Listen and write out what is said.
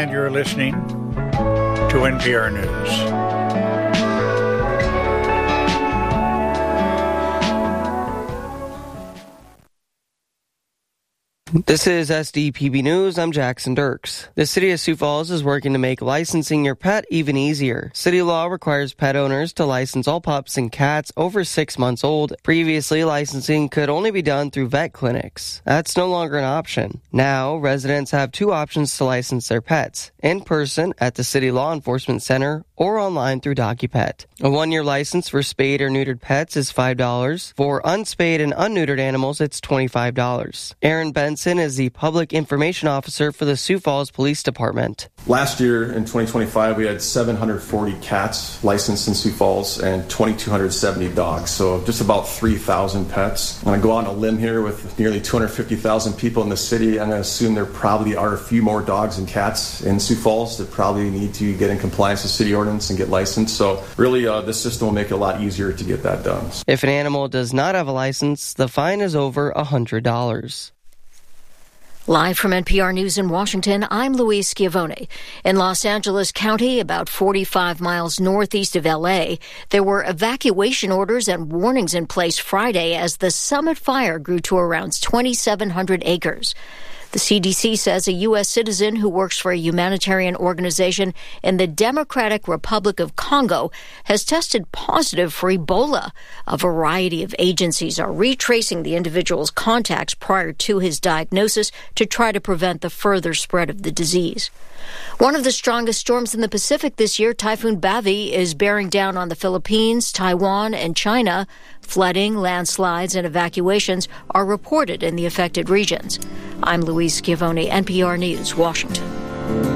And you're listening to NPR News. This is SDPB News. I'm Jackson Dirks. The city of Sioux Falls is working to make licensing your pet even easier. City law requires pet owners to license all pups and cats over 6 months old. Previously, licensing could only be done through vet clinics. That's no longer an option. Now, residents have 2 options to license their pets: in person at the city law enforcement center or online through DocuPet. A 1-year license for spayed or neutered pets is $5. For unspayed and unneutered animals, it's $25. Aaron Benson is the Public Information Officer for the Sioux Falls Police Department. Last year, in 2025, we had 740 cats licensed in Sioux Falls and 2,270 dogs, so just about 3,000 pets. I'm going to go out on a limb here with nearly 250,000 people in the city. I'm going to assume there probably are a few more dogs and cats in Sioux Falls that probably need to get in compliance with city ordinance and get licensed, so really this system will make it a lot easier to get that done. If an animal does not have a license, the fine is over $100. Live from NPR News in Washington, I'm Louise Schiavone. In Los Angeles County, about 45 miles northeast of L.A., there were evacuation orders and warnings in place Friday as the Summit fire grew to around 2,700 acres. The CDC says a U.S. citizen who works for a humanitarian organization in the Democratic Republic of Congo has tested positive for Ebola. A variety of agencies are retracing the individual's contacts prior to his diagnosis to try to prevent the further spread of the disease. One of the strongest storms in the Pacific this year, Typhoon Bavi, is bearing down on the Philippines, Taiwan, and China. Flooding, landslides, and evacuations are reported in the affected regions. I'm Louise Schiavone, NPR News, Washington.